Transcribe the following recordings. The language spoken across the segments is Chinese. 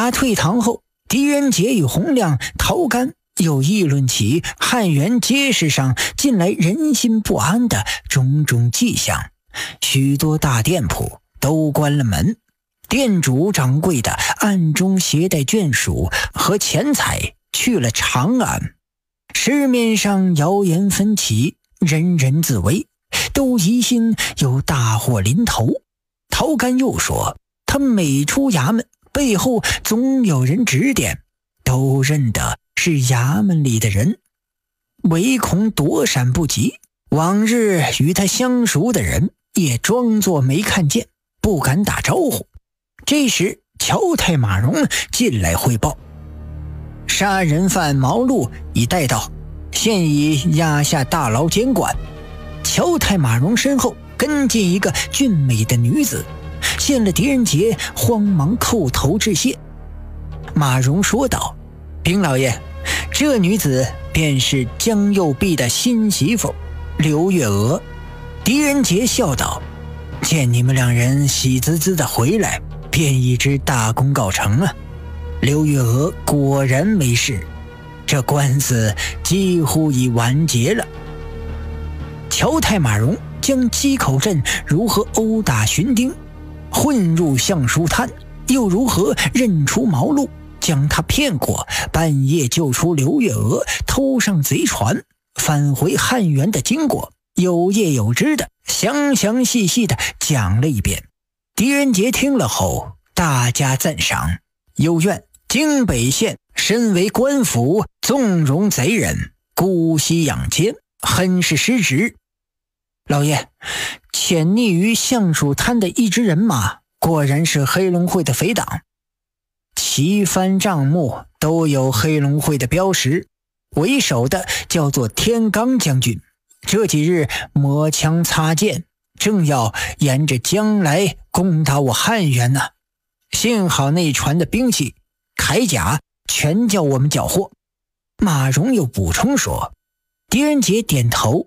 马退堂后，狄仁杰与洪亮、陶干又议论起汉源街市上近来人心不安的种种迹象。许多大店铺都关了门，店主掌柜的暗中携带眷属和钱财去了长安。市面上谣言纷起，人人自危，都疑心有大祸临头。陶干又说，他每出衙门，背后总有人指点，都认得是衙门里的人，唯恐躲闪不及。往日与他相熟的人也装作没看见，不敢打招呼。这时乔太马荣进来汇报，杀人犯毛路已带到，现已押下大牢监管。乔太马荣身后跟进一个俊美的女子，见了狄仁杰慌忙叩头致谢。马荣说道，禀老爷，这女子便是江右弼的新媳妇刘月娥。狄仁杰笑道，见你们两人喜滋滋的回来，便已知大功告成了。刘月娥果然没事，这官司几乎已完结了。乔太马荣将鸡口镇如何殴打荀丁，混入橡树滩，又如何认出毛路，将他骗过，半夜救出刘月娥，偷上贼船返回汉源的经过，有业有知的详详细细的讲了一遍。狄仁杰听了后大加赞赏，有怨京北县身为官府，纵容贼人，姑息养奸，很是失职。老爷，潜匿于橡树滩的一支人马果然是黑龙会的匪党，旗幡帐幕都有黑龙会的标识，为首的叫做天罡将军，这几日磨枪擦剑，正要沿着江来攻打我汉源呢。幸好那船的兵器铠甲全叫我们缴获。马荣又补充说。狄仁杰点头，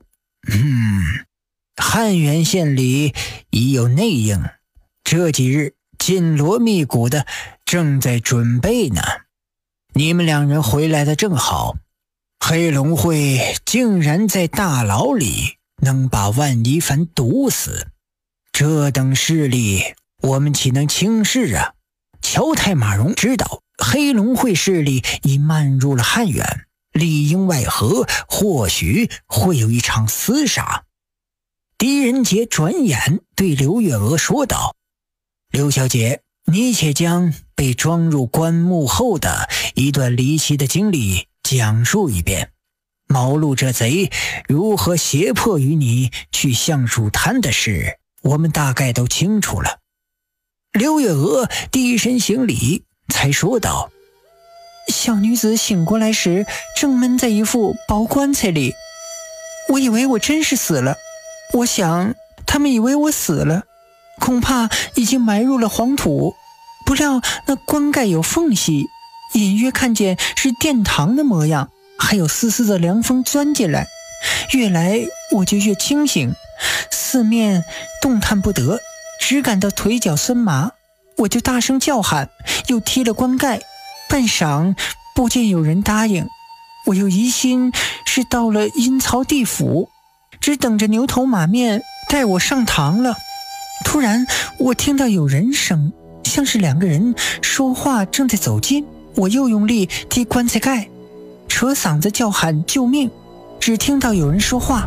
汉源县里已有内应，这几日紧锣密鼓的正在准备呢。你们两人回来的正好，黑龙会竟然在大牢里能把万一凡毒死，这等势力我们岂能轻视啊？乔太马荣知道黑龙会势力已漫入了汉源，里应外合，或许会有一场厮杀。狄仁杰转眼对刘月娥说道，刘小姐，你且将被装入棺木后的一段离奇的经历讲述一遍。毛路这贼如何胁迫于你去橡树滩的事，我们大概都清楚了。刘月娥低身行礼，才说道，小女子醒过来时正闷在一副薄棺材里，我以为我真是死了，我想他们以为我死了，恐怕已经埋入了黄土，不料那棺盖有缝隙，隐约看见是殿堂的模样，还有丝丝的凉风钻进来，越来我就越清醒，四面动弹不得，只感到腿脚酸麻，我就大声叫喊，又踢了棺盖，半晌不见有人答应，我又疑心是到了阴曹地府，只等着牛头马面带我上堂了。突然我听到有人声，像是两个人说话正在走近，我又用力踢棺材盖，扯嗓子叫喊救命，只听到有人说话，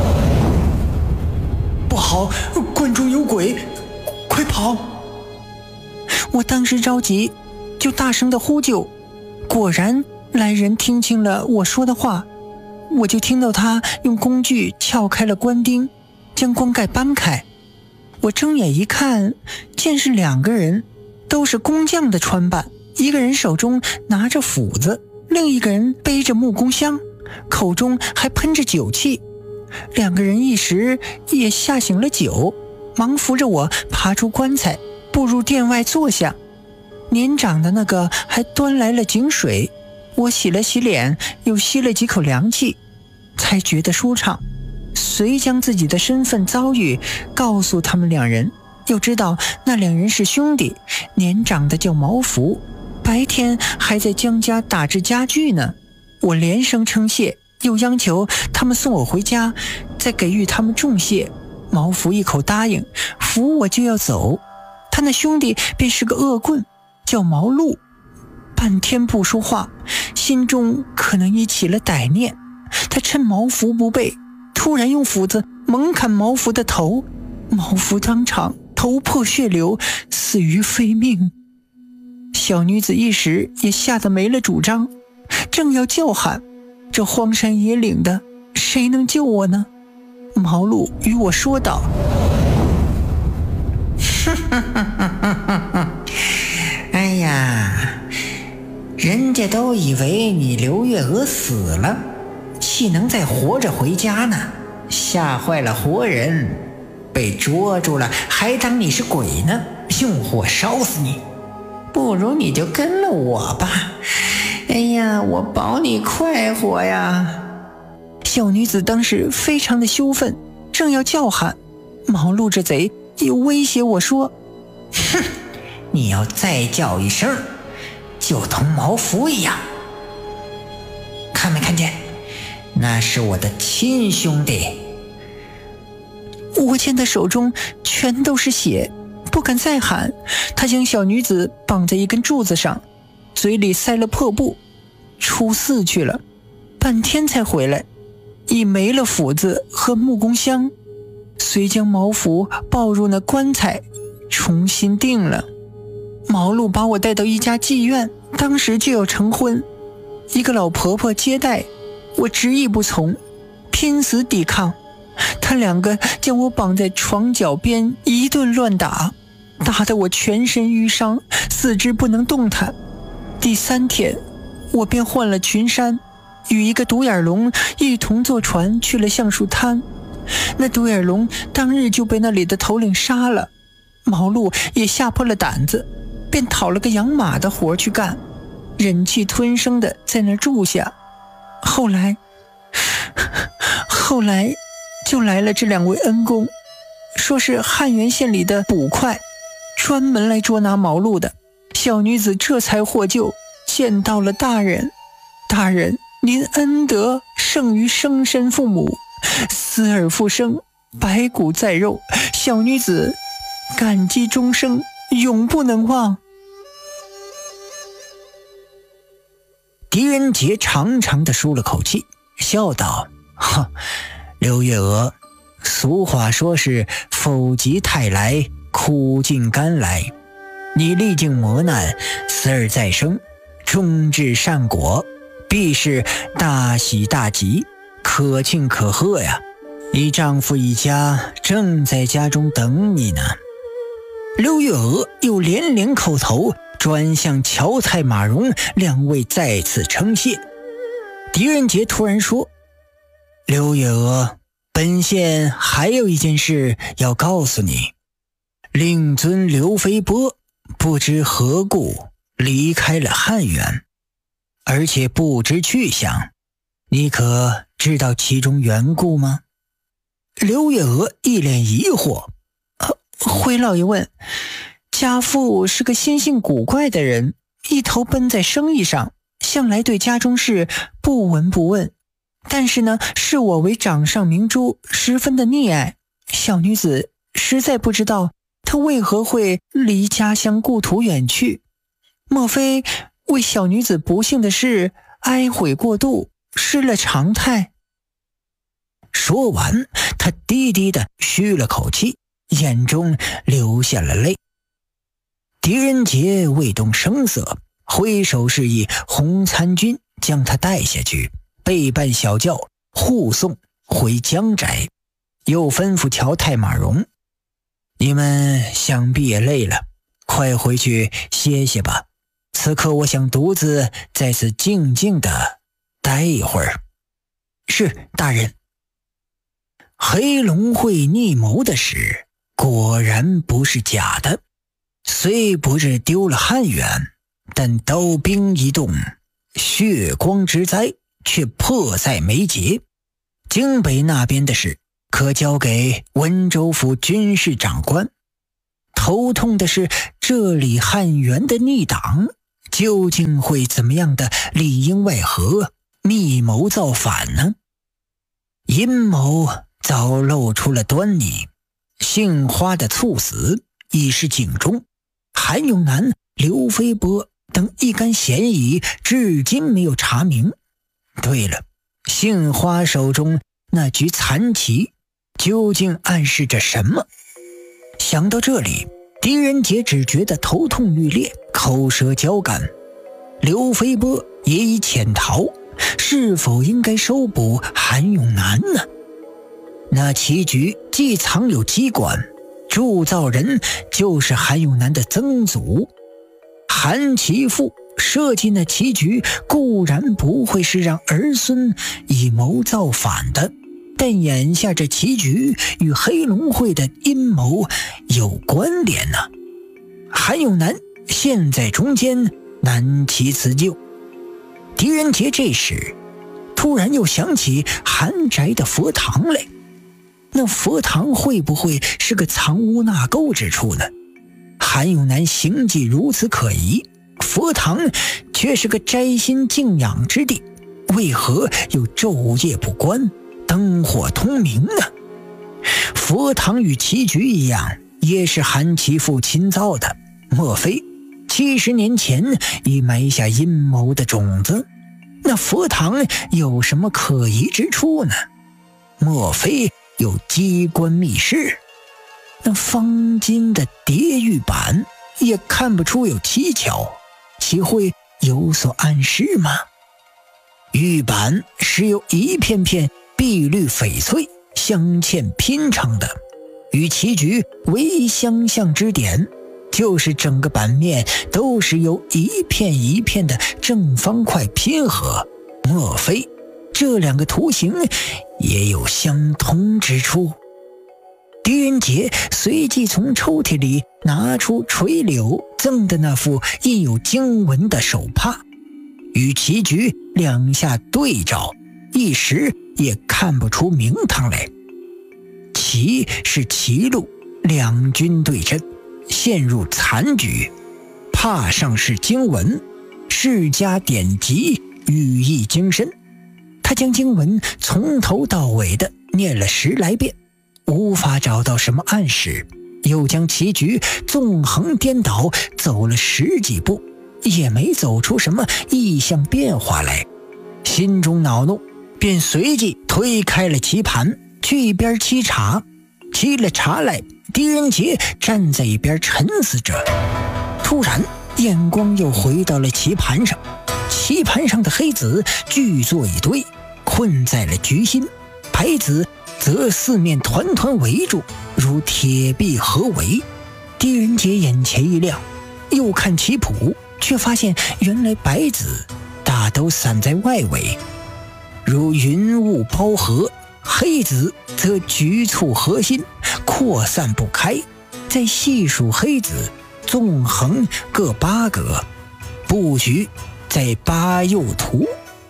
不好，棺中有鬼，快跑！我当时着急，就大声的呼救，果然来人听清了我说的话，我就听到他用工具撬开了棺钉，将棺盖搬开。我睁眼一看，见是两个人，都是工匠的穿扮，一个人手中拿着斧子，另一个人背着木工箱，口中还喷着酒气。两个人一时也吓醒了酒，忙扶着我爬出棺材，步入殿外坐下。年长的那个还端来了井水，我洗了洗脸，又吸了几口凉气，才觉得舒畅。遂将自己的身份遭遇告诉他们两人，又知道那两人是兄弟，年长的叫毛福， 白天还在江家打制家具呢。我连声称谢，又央求他们送我回家，再给予他们重谢。毛福一口答应，扶我就要走。他那兄弟便是个恶棍，叫毛路，半天不说话，心中可能已起了歹念。他趁毛福不备，突然用斧子猛砍毛福的头，毛福当场头破血流，死于非命。小女子一时也吓得没了主张，正要叫喊，这荒山野岭的，谁能救我呢？毛路与我说道：哎呀，人家都以为你刘月娥死了，岂能再活着回家呢？吓坏了活人，被捉住了还当你是鬼呢，用火烧死你。不如你就跟了我吧，哎呀，我保你快活呀。小女子当时非常的羞愤，正要叫喊，毛路这贼又威胁我说：哼，你要再叫一声，就同毛福一样。看没看见？那是我的亲兄弟。我见他手中全都是血，不敢再喊。他将小女子绑在一根柱子上，嘴里塞了破布，出寺去了，半天才回来，已没了斧子和木工箱，遂将毛福抱入那棺材，重新定了。毛路把我带到一家妓院，当时就要成婚，一个老婆婆接待，我执意不从，拼死抵抗。他两个将我绑在床脚边一顿乱打，打得我全身淤伤，四肢不能动弹。第3天，我便换了群山，与一个独眼龙一同坐船去了橡树滩。那独眼龙当日就被那里的头领杀了，毛路也吓破了胆子，便讨了个养马的活去干，忍气吞声的在那住下。后来就来了这2位恩公，说是汉源县里的捕快，专门来捉拿毛路的。小女子这才获救，见到了大人。大人，您恩德胜于生身父母，死而复生，白骨在肉，小女子感激终生，永不能忘。狄仁杰长长的舒了口气，笑道：刘月娥，俗话说是否极泰来，苦尽甘来。你历经磨难，死而再生，终至善果，必是大喜大吉，可庆可贺呀！你丈夫一家正在家中等你呢。刘月娥又连连叩头，转向乔太马荣2位再次称谢。狄仁杰突然说：刘月娥，本县还有一件事要告诉你。令尊刘飞波不知何故离开了汉源，而且不知去向，你可知道其中缘故吗？刘月娥一脸疑惑：回老爷问，家父是个心性古怪的人，一头奔在生意上，向来对家中事不闻不问，但是呢，视我为掌上明珠，十分的溺爱。小女子实在不知道他为何会离家乡故土远去，莫非为小女子不幸的事哀悔过度，失了常态？说完，他低低地吁了口气，眼中流下了泪。狄仁杰未动声色，挥手示意洪参军将他带下去，备办小轿护送回江宅，又吩咐乔太马荣：你们想必也累了，快回去歇歇吧，此刻我想独自在此静静地待一会儿。是，大人。黑龙会逆谋的事果然不是假的，虽不是丢了汉源，但刀兵一动，血光之灾却迫在眉睫。京北那边的事可交给温州府军事长官，头痛的是这里汉源的逆党究竟会怎么样的里应外合、密谋造反呢？阴谋早露出了端倪，杏花的猝死已是警钟，韩永南、刘飞波等一干嫌疑至今没有查明。对了，杏花手中那局残棋究竟暗示着什么？想到这里，狄仁杰只觉得头痛欲裂，口舌交干。刘飞波也已潜逃，是否应该收捕韩永南呢？那棋局既藏有机关，铸造人就是韩永南的曾祖。韩其父设计那棋局固然不会是让儿孙以谋造反的，但眼下这棋局与黑龙会的阴谋有关联呢。韩永南陷在中间，难其辞救。狄仁杰这时突然又想起韩宅的佛堂来，那佛堂会不会是个藏污纳垢之处呢？韩永南行迹如此可疑，佛堂却是个斋心静养之地，为何又昼夜不关，灯火通明呢？佛堂与棋局一样，也是韩其父亲造的，莫非70年前已埋下阴谋的种子？那佛堂有什么可疑之处呢？莫非有机关密室？那方巾的叠玉板也看不出有蹊跷，岂会有所暗示吗？玉板是由一片片碧绿翡翠镶嵌拼成的，与棋局唯一相像之点就是整个版面都是由一片一片的正方块拼合，莫非这两个图形也有相通之处？狄仁杰随即从抽屉里拿出垂柳赠的那副印有经文的手帕，与棋局两下对照，一时也看不出名堂来。棋是棋路，两军对阵，陷入残局。帕上是经文，世家典籍，寓意精深。他将经文从头到尾的念了10来遍，无法找到什么暗示，又将棋局纵横颠倒走了10几步，也没走出什么异象变化来。心中恼怒，便随即推开了棋盘，去一边沏茶。沏了茶来，狄仁杰站在一边沉思着，突然眼光又回到了棋盘上，棋盘上的黑子聚作一堆，困在了局心，白子则四面团团围住，如铁壁合围。狄仁杰眼前一亮，又看棋谱，却发现原来白子大都散在外围，如云雾包合，黑子则局促核心，扩散不开。再细数黑子，纵横各8格，布局在8右图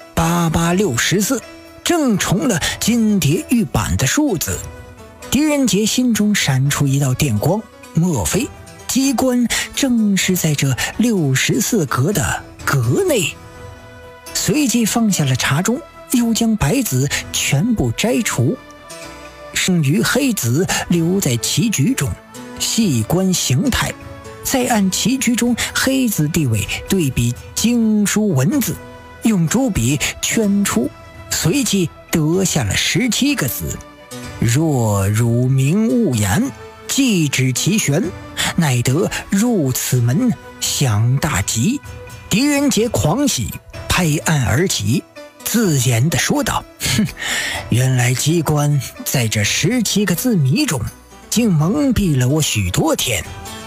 8864，正重了金蝶玉板的数字。狄仁杰心中闪出一道电光，莫非机关正是在这64格的格内？随即放下了茶盅，又将白子全部摘除，剩余黑子留在棋局中，细观形态，再按棋局中黑子地位对比经书文字，用朱笔圈出，随即得下了17个字：若汝明勿言，既指其玄，乃得入此门享大吉。狄仁杰狂喜，拍案而起，自言地说道：原来机关在这17个字谜中，竟蒙蔽了我许多天。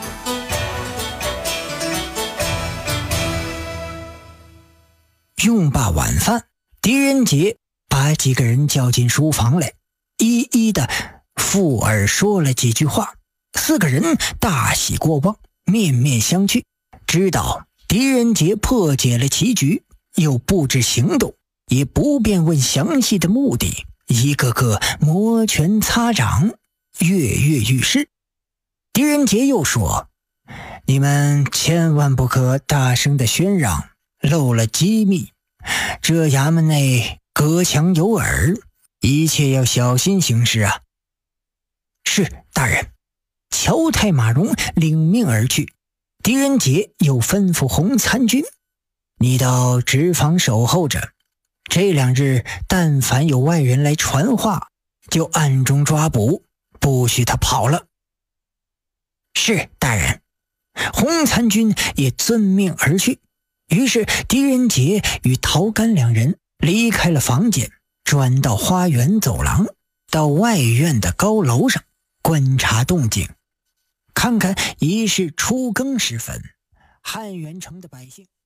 用罢晚饭，狄仁杰把几个人叫进书房来，一一的附耳说了几句话。4个人大喜过望，面面相觑，知道狄仁杰破解了棋局，又布置行动，也不便问详细的目的，一个个摩拳擦掌，跃跃欲试。狄仁杰又说： 你们千万不可大声的喧嚷，漏了机密。这衙门内隔墙有耳，一切要小心行事啊。是，大人。乔太马荣领命而去。狄仁杰又吩咐洪参军，你到直房守候着，这2日但凡有外人来传话，就暗中抓捕，不许他跑了。是，大人。洪参军也遵命而去。于是狄仁杰与陶干2人离开了房间，转到花园走廊，到外院的高楼上观察动静。看看已是初更时分，汉元城的百姓